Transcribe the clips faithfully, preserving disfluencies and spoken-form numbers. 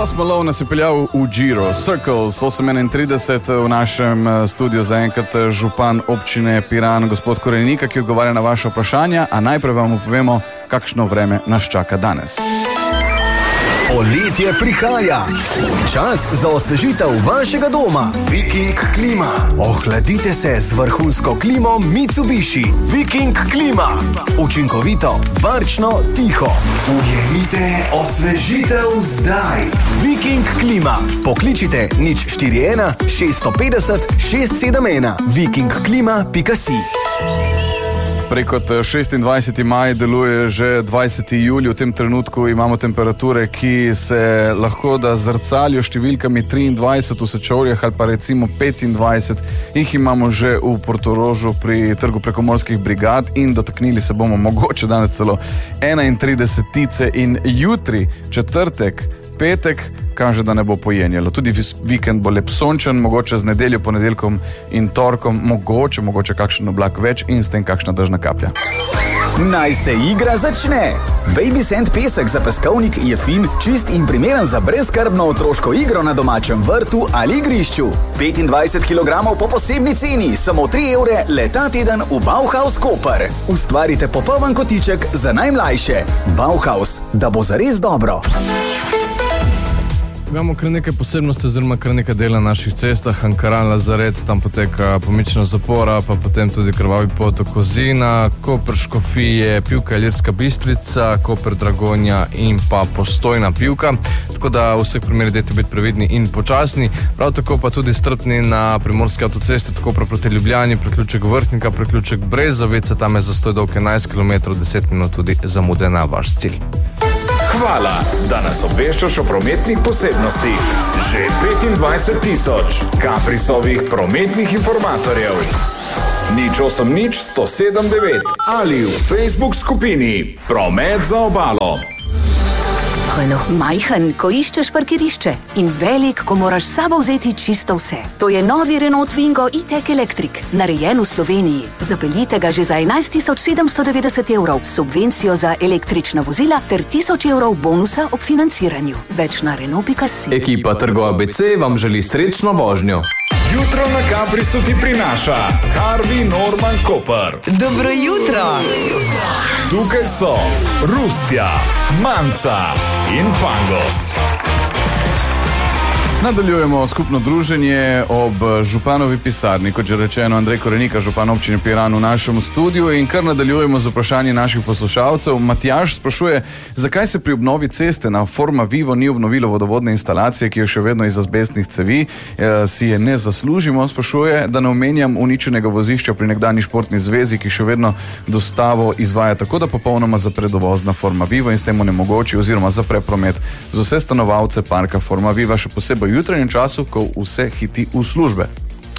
Post Malone nas je peljal v Giro. Circles osem enaintrideset v našem studiu zaenkrat župan občine Piran, gospod Korenika, ki odgovarja na vaše vprašanja, a najprej vam povemo, kakšno vreme nas čaka danes. Poletje prihaja. Čas za osvežitev vašega doma. Viking klima. Ohladite se z vrhunsko klimo Mitsubishi. Viking klima. Učinkovito, varčno, tiho. Ujemite osvežitev zdaj. Viking klima. Pokličite nič štiri ena šest pet nula šest sedem ena. viking klima pika si. Preko šestindvajseti maj deluje že dvajseti julij. V tem trenutku imamo temperature, ki se lahko da zrcalijo številkami triindvajset v Sečovljah ali pa recimo petindvajset. Jih imamo že v Portorožu pri trgu prekomorskih brigad in dotaknili se bomo mogoče danes celo enaintridesetice in jutri, četrtek, petek, kaže, da ne bo pojenjalo. Tudi vikend bo lep sončen, mogoče z nedeljo, ponedeljkom in torkom, mogoče, mogoče kakšen oblak več in s tem kakšna dežna kaplja. Naj se igra začne! Baby Sand pesek za peskovnik je fin, čist in primeren za brezskrbno otroško igro na domačem vrtu ali igrišču. petindvajset kilogramov po posebni ceni, samo tri evre le ta teden v Bauhaus Koper. Ustvarite popoln kotiček za najmlajše. Bauhaus, da bo zares dobro. Imamo kar nekaj posebnosti oziroma kar nekaj dela na naših cestah. Ankaran, Lazaret, tam poteka pomična zapora, pa potem tudi krvavi potok Kozina, Koper Škofije, Pivka Ilirska Bistrica, Koper Dragonja in pa Postojna Pivka. Tako da v vseh primerih dajte biti previdni in počasni. Prav tako pa tudi strpni na primorski avtocesti, tako proti Ljubljani, priključek Vrhnika, priključek Brezovica, tam je zastoj dolg enajst kilometrov, deset minut tudi zamude na vaš cilj. Hvala, da nas obveščaš o prometnih posebnostih. Že petindvajset tisoč Caprisovih prometnih informatorjev. Nič osem nič sto sedem devet ali v Facebook skupini Promet za obalo. Renault. Majhen, ko iščeš parkirišče in velik, ko moraš s sabo vzeti čisto vse. To je novi Renault Twingo e-Tech Electric, narejen v Sloveniji. Zapeljite ga že za enajst tisoč sedemsto devetdeset evrov, subvencijo za električna vozila ter tisoč evrov bonusa ob financiranju. Več na Renault pika si. Ekipa Trgo A B C vam želi srečno vožnjo. Jutro na Caprisu ti prinaša Harvey Norman Koper. Dobro jutro! Tukaj so Rustja, Manca in Pangos. Nadaljujemo skupno druženje ob županovi pisarni, kot že rečeno, Andrej Korenika, župan občine Piran v našem studiu, in kar nadaljujemo z vprašanji naših poslušalcev. Matjaž sprašuje, zakaj se pri obnovi ceste na Forma Vivo ni obnovilo vodovodne instalacije, ki je še vedno iz azbestnih cevi, e, si je ne zaslužimo. Sprašuje, da ne omenjam uničenega vozišča pri nekdanji športni zvezi, ki še vedno dostavo izvaja tako, da popolnoma zapre dovozna Forma Vivo in s tem onemogoči oziroma zapre promet za vse stanovalce parka Forma Viva, še posebej v jutranjem času, ko vse hiti v službe.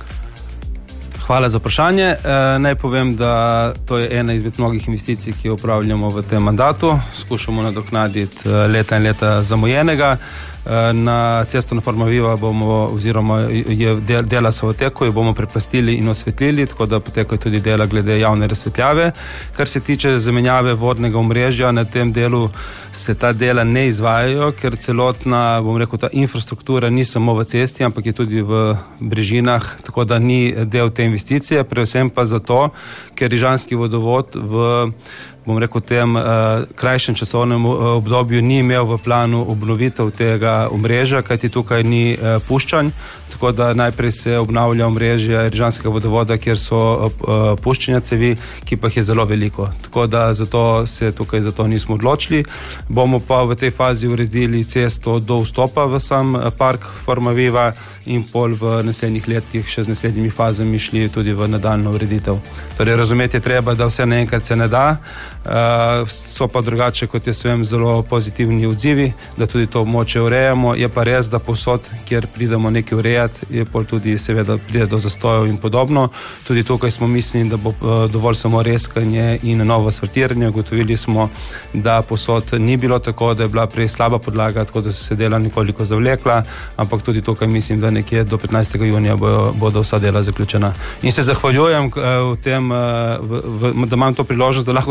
Hvala za vprašanje. E, naj povem, da to je ena izmed mnogih investicij, ki jo upravljamo v tem mandatu. Skušamo nadoknaditi leta in leta zamujenega. Na cesto na Forma Viva bomo, oziroma je del, dela so v teku, jo bomo preplastili in osvetlili, tako da potekajo tudi dela glede javne razsvetljave. Kar se tiče zamenjave vodnega omrežja, na tem delu se ta dela ne izvajajo, ker celotna, bom rekel, ta infrastruktura ni samo v cesti, ampak je tudi v brežinah, tako da ni del te investicije, predvsem pa zato, ker Rižanski vodovod v bom rekel, tem uh, krajšem časovnem obdobju ni imel v planu obnovitev tega omrežja, kajti tukaj ni uh, puščanj, tako da najprej se obnavlja omrežje Rižanskega vodovoda, kjer so uh, puščanja cevi, ki pa jih je zelo veliko. Tako da zato se tukaj zato nismo odločili. Bomo pa v tej fazi uredili cesto do vstopa v sam park Forma Viva in pol v naslednjih letih še z naslednjimi fazami šli tudi v nadaljno ureditev. Torej, razumeti je treba, da vse naenkrat se ne da, uh, so pa drugače, kot jaz vem, zelo pozitivni odzivi, da tudi to območje urejamo. Je pa res, da posod, kjer pridemo nekaj urejati, je pol tudi seveda pride do zastojev in podobno. Tudi tukaj smo mislili, da bo uh, dovolj samo reskanje in novo asfaltiranje. Ugotovili smo, da posod ni bilo tako, da je bila prej slaba podlaga, tako da so se dela nekoliko zavlekla, ampak tudi tukaj mislim, da nekje do petnajstega junija bodo, bodo vsa dela zaključena. In se zahvaljujem uh, v tem, uh, v, v, da imam to priložnost, da lahko se vsem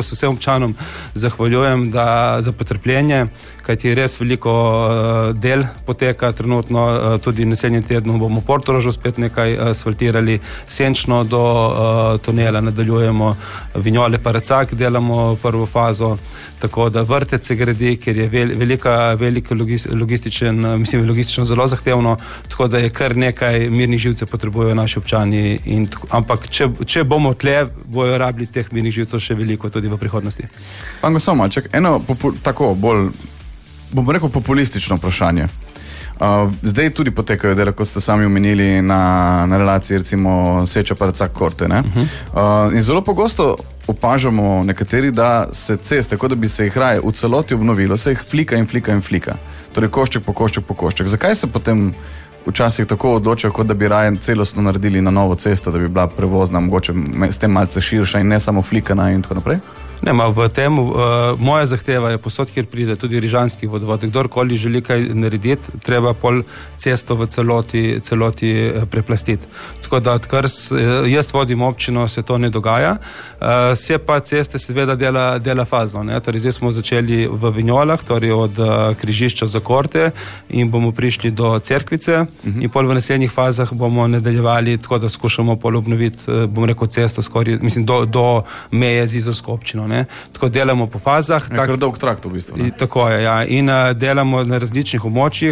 občanom zahvaljujem da, za potrpljenje, kajti res veliko uh, del poteka trenutno, uh, tudi naslednji teden bomo v Portorožu spet nekaj asfaltirali, senčno do uh, tunela nadaljujemo Vinjole pa Racak, delamo prvo fazo, tako da vrtec se gradi, ker je vel, velika, velika logističen, mislim, logistično zelo zahtevno, tako da je kar nekaj mirnih živcev potrebujejo naši občani, in, ampak če, če bomo tle, bojo rabili teh mirnih živcev še veliko tudi v prihodnosti. Pango Somaček, eno popu, tako bolj, bom rekel, populistično vprašanje. Uh, zdaj tudi potekajo dela, kot ste sami omenili, na, na relaciji recimo Seča pa Racak Korte, ne? Uh-huh. Uh, in zelo pogosto opažamo nekateri, da se ceste, kot da bi se jih raje v celoti obnovilo, se jih flika in flika in flika. Torej košček po košček po košček. Zakaj se potem včasih tako odločajo, kot da bi raje celostno naredili na novo cesto, da bi bila prevozna, mogoče s tem malce širša in ne samo flikana in tako naprej? Ne, ma v tem, uh, moja zahteva je posod, kjer pride tudi rižanski vodovod. Kdorkoli želi kaj narediti, treba pol cesto v celoti, celoti preplastiti. Tako da, odkar jaz vodim občino, se to ne dogaja. Uh, se pa ceste seveda dela, dela fazno. Ne? Torej, zdaj smo začeli v Vinjolah, torej od uh, križišča za Korte in bomo prišli do Cerkvice uh-huh. in pol v naslednjih fazah bomo nadaljevali, tako da skušamo pol obnoviti, uh, bom rekel, cesto skoraj, mislim, do, do meje z Izolsko občino. Ne? Tako delamo po fazah. Je tak, kar dolg trakt v bistvu. Ne? Tako je, ja. In uh, delamo na različnih območjih.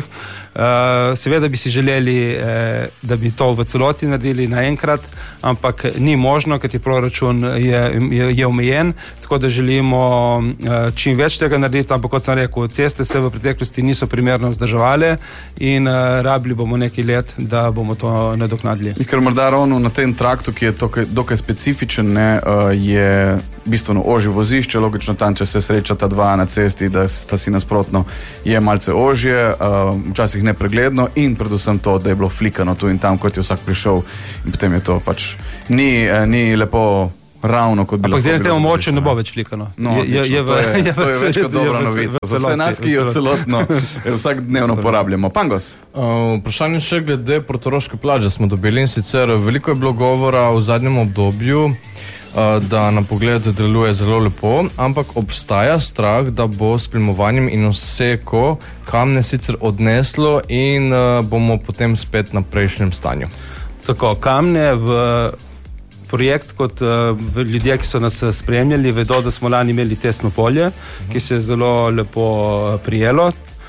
Uh, seveda bi si želeli, eh, da bi to v celoti naredili naenkrat, ampak ni možno, ker ti proračun je, je, je omejen, tako da želimo uh, čim več tega narediti, ampak kot sem rekel, ceste se v preteklosti niso primerno vzdrževale in uh, rabili bomo nekaj let, da bomo to nadoknadili. Ker morda ravno na tem traktu, ki je dokaj, dokaj specifičen, ne, uh, je bistveno ožje vozišče, logično tam, če se srečata dva na cesti, da sta si nasprotno, je malce ožje, uh, včasih nepregledno in predvsem to, da je bilo flikano tu in tam, kot je vsak prišel in potem je to pač ni, uh, ni lepo ravno, kot bi lahko bilo. Ampak zdaj na tem območju ne bo več flikano. No, je, je, je, to, je, je, to je več kot dobra novica. Za vse nas, ki jo celotno vsak dnevno porabljamo. Pangos? Uh, vprašanje še glede portoroške plaže smo dobili in sicer veliko je bilo govora v zadnjem obdobju, da na pogled deluje zelo lepo, ampak obstaja strah, da bo s plimovanjem in vseko kamne sicer odneslo in uh, bomo potem spet na prejšnjem stanju. Tako, kamne v projekt, kot uh, ljudje, ki so nas spremljali, vedo, da smo lani imeli testno polje, uh-huh. ki se je zelo lepo prijelo.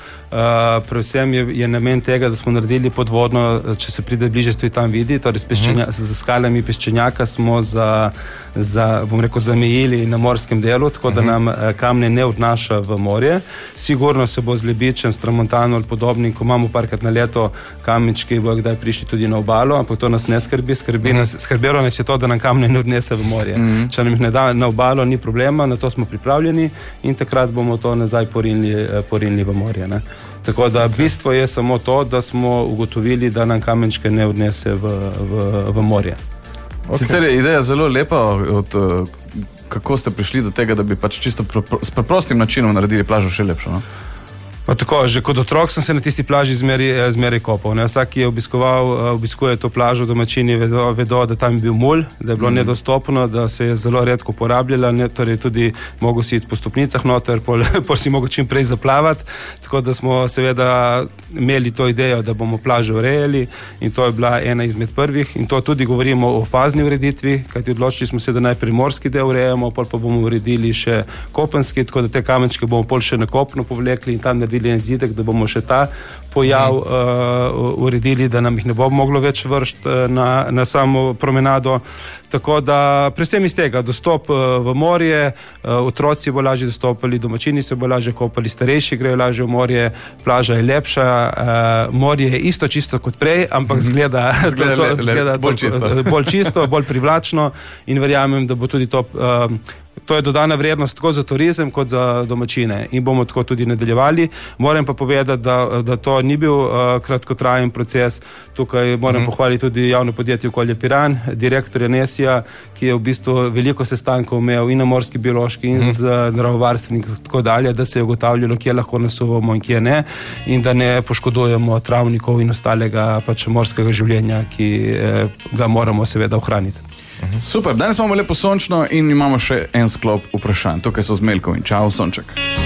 Uh, predvsem je, je namen tega, da smo naredili podvodno, če se pride bliže, se to tam vidi, torej s, peščenja, uh-huh. s skalami peščenjaka smo za, za, bom rekel, zamejili na morskem delu, tako da uh-huh. nam uh, kamne ne odnaša v morje. Sigurno se bo z Lebičem, s Tramontano ali podobnim, ko imamo parkrat na leto kamenčki, bojo kdaj prišli tudi na obalo, ampak to nas ne skrbi, skrbi uh-huh. nas, skrbelo nas je to, da nam kamne ne odnese v morje. Uh-huh. Če nam jih ne da na obalo, ni problema, na to smo pripravljeni in takrat bomo to nazaj porinili, porinili v morje. Ne? Tako da bistvo je samo to, da smo ugotovili, da nam kamenčke ne odnese v, v, v morje. Okay. Sicer je ideja zelo lepa, od, kako ste prišli do tega, da bi pač čisto pro, s preprostim načinom naredili plažo še lepšo, no? Pa tako, že kot otrok sem se na tisti plaži zmeri, zmeri kopal. Ne? Vsak, ki je obiskoval, obiskuje to plažo, domačini vedo, vedo, da tam je bil mulj, da je bilo mm. nedostopno, da se je zelo redko porabljala, ne, torej tudi mogo si iti po stopnicah noter, pol, pol si mogo čim prej zaplavati, tako da smo seveda imeli to idejo, da bomo plažo urejali in to je bila ena izmed prvih in to tudi govorimo o fazni ureditvi, kajti odločili smo se, da najprej morski del urejamo, pol pa bomo uredili še kopenski, tako da te kamenčke bomo pol še na kopno povlekli in tam naredili en zidek, da bomo še ta pojav uh, uredili, da nam jih ne bo moglo več vršiti na, na samo promenado. Tako da predvsem iz tega dostop uh, v morje, uh, otroci bo lažje dostopali, domačini se bo lažje kopali, starejši grejo lažje v morje, plaža je lepša, uh, morje je isto čisto kot prej, ampak zgleda, zgleda, to, le, zgleda le, bolj, to, čisto. bolj čisto, bolj privlačno in verjamem, da bo tudi to uh, To je dodana vrednost tako za turizem kot za domačine in bomo tako tudi nadaljevali. Moram pa povedati, da, da to ni bil uh, kratkotrajen proces. Tukaj moram mm-hmm. pohvaliti tudi javno podjetje Okolje Piran, direktorja Nesija, ki je v bistvu veliko sestankov imel in na morski biološki in mm-hmm. z naravovarstveniki in tako dalje, da se je ugotavljalo, kje lahko nasuvamo in kje ne in da ne poškodujemo travnikov in ostalega pač morskega življenja, ki eh, ga moramo seveda ohraniti. Uh-huh. Super, danes imamo lepo sončno in imamo še en sklop vprašanj. Tukaj so Zmeljkov in čau, Sonček.